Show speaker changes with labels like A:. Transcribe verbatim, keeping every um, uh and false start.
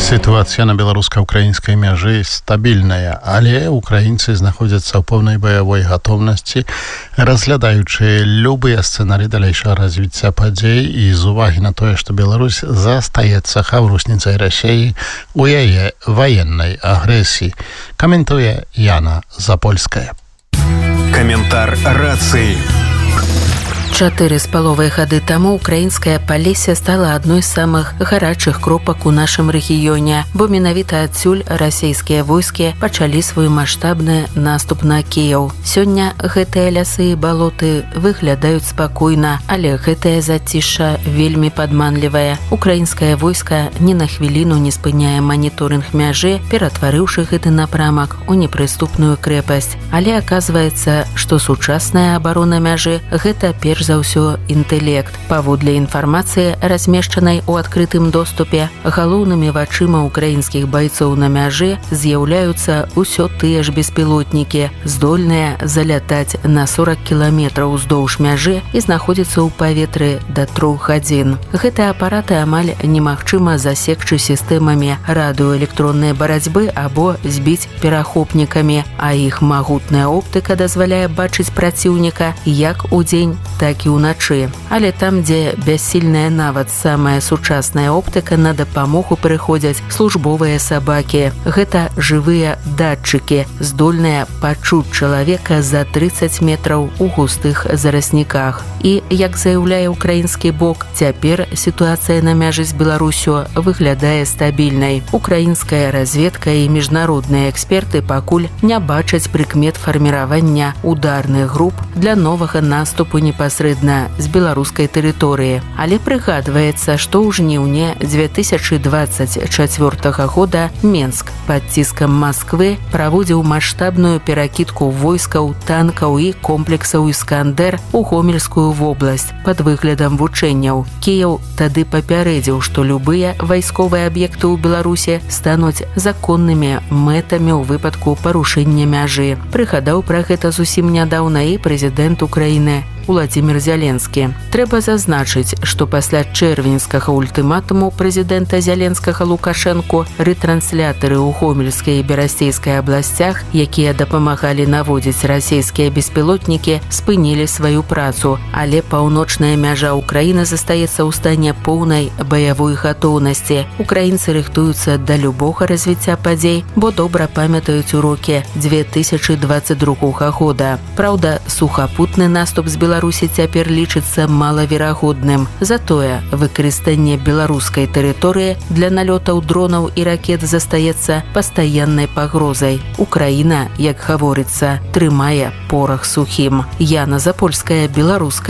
A: Сітуацыя на беларуска-украінскай мяжы стабільная, але украінцы знаходзяцца ў поўнай баявой гатоўнасці, разглядаючы любыя сцэнарыі далейшага развіцця падзей і з увагі на тое, што Беларусь застаецца хаўрусніцай Расіі у яе ваеннай агрэсіі. Каментуе Яна Запольская.
B: Каментар рацыі.
C: Чатыры з паловай гады таму украінскае Палессе стала адной з самых гарачых кропак у нашым рэгіёне, бо менавіта адсюль расійскія войскі пачалі свой маштабны наступ на Кіеў. Сёння гэтыя лясы і балоты выглядаюць спакойна, але гэтае зацішша вельмі падманлівае. Украінскае войска ні на хвіліну не спыняе маніторынг мяжы, ператварыўшы гэты напрамак у непрыступную крэпасць. Але аказваецца, што сучасная абарона мяжы – гэта перш за ўсё інтэлект. Паводле інфармацыі, размешчанай у адкрытым доступе, галоўнымі вачыма украінскіх байцоў на мяжы з'яўляюцца ўсё тыя ж беспілотнікі, здольныя залятаць на сорак кіламетраў уздоўж мяжы і знаходзіцца ў паветры да трох гадзін. Гэтыя апараты амаль немагчыма засекчы сістэмамі радыёэлектроннай барацьбы або збіць перахопнікамі, а іх магутная оптыка дазваляе бачыць праціўніка як удзень, так і ўначы. Але там, дзе бяссільная нават самая сучасная оптыка, на дапамогу прыходзяць службовыя сабакі. Гэта жывыя датчыкі, здольныя пачуць чалавека за трыццаць метраў у густых зарасніках. І, як заяўляе ўкраінскі бок, цяпер сітуацыя на мяжы з Беларусю выглядае стабільнай. Украінская разведка і міжнародныя эксперты пакуль не бачаць прыкмет фарміравання ударных груп для новага наступу непасрэдна з беларускай тэрыторыі. Але прыгадваецца, што ў жніўні дзве тысячы дваццаць чацвёртага года Менск пад ціскам Масквы праводзіў маштабную перакідку войскаў, танкаў і комплексаў «Іскандер» у Гомельскую вобласць пад выглядам вучэнняў. Кіеў тады папярэдзіў, што любыя вайсковыя аб'екты ў Беларусі стануць законнымі мэтамі ў выпадку парушэння мяжы. Прыгадаў пра гэта зусім нядаўна і прэзідэнт Украіны Уладзімір Зяленскі. Трэба зазначыць, што пасля чэрвеньскага ультыматуму прэзідэнта Зяленскага Лукашэнку рэтрансляторы ў Гомельскай і Берасцейскай абласцях, якія дапамагалі наводзіць расійскія беспілотнікі, спынілі сваю працу, але паўночная мяжа Украіны застаецца ў стане поўнай баявой гатоўнасці. Украінцы рыхтуюцца да любога развіцця падзей, бо добра памятаюць урокі дзве тысячы дваццаць другога года. Праўда, сухапутны наступ з Беларусі Беларусі цяпер лічыцца малаверагодным. Затое выкарыстанне беларускай тэрыторыі для налётаў дронаў і ракет застаецца пастаяннай пагрозай. Украіна, як гаворыцца, трымае порах сухім. Яна Запольская, беларуская.